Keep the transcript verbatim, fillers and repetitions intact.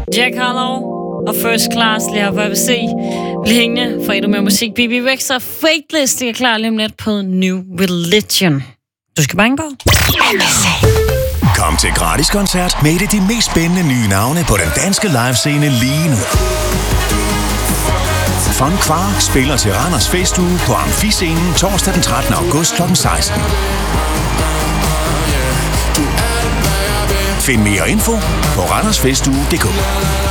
Jack Harlow og First Class lige her på A B C. Bliv hængende for endnu mere musik. B B Rex og Faithless, det er klar lige om lidt på New Religion. Du skal bange på. Kom til gratis koncert med et af de mest spændende nye navne på den danske livescene lige nu. Von Quark spiller til Randers Festuge på Amfiscenen torsdag den trettende august klokken seksten. Find mere info på randersfestuge punktum d k.